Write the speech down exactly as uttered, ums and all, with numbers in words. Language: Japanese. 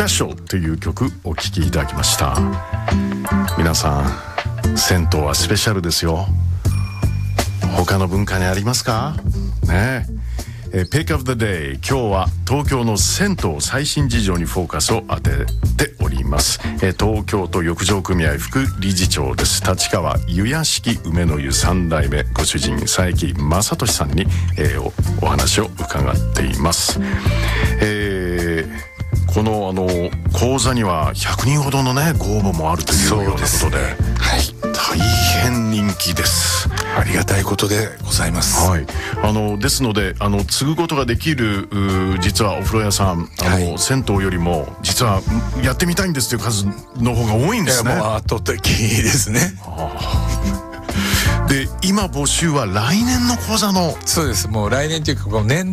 ペシャルという曲お聴きいただきました。皆さん、銭湯はスペシャルですよ。他の文化にありますかねえ。Pick of the Day、 今日は東京の銭湯最新事情にフォーカスを当てております。東京都浴場組合副理事長です、立川湯屋敷梅の湯さん代目ご主人佐伯正俊さんに、えー、お, お話を伺っています。えーこのあの講座にはひゃくにんほどのねご応募もあるというようなことで、はい、大変人気です。 ありがたいことでございます。 はい、あのですのであの継ぐことができる実はお風呂屋さんあの、はい、銭湯よりも実はやってみたいんですという数の方が多いんですね。 いやもう圧倒的ですね。 で今募集は来年の講座の。 そうです。もう来年というかこの年